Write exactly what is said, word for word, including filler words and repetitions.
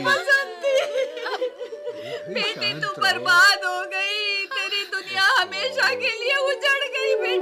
पसंद थी। बेटी तू बर्बाद हो गई, तेरी दुनिया हमेशा के लिए उजड़ गई बेटी।